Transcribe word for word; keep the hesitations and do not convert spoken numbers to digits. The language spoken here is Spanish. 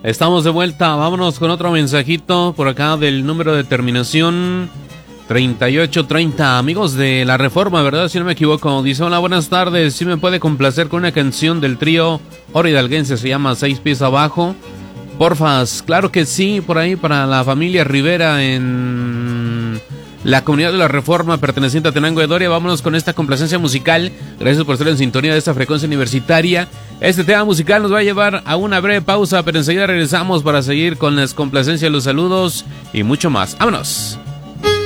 Estamos de vuelta, vámonos con otro mensajito por acá del número de terminación treinta y ocho treinta. Amigos de La Reforma, ¿verdad? Si no me equivoco. Dice, hola, buenas tardes. Si me puede complacer con una canción del trío Oro Hidalguense, se llama Seis Pies Abajo. Porfas, claro que sí, por ahí para la familia Rivera en la comunidad de La Reforma perteneciente a Tenango de Doria. Vámonos con esta complacencia musical. Gracias por estar en sintonía de esta frecuencia universitaria. Este tema musical nos va a llevar a una breve pausa, pero enseguida regresamos para seguir con las complacencias, los saludos y mucho más. ¡Vámonos!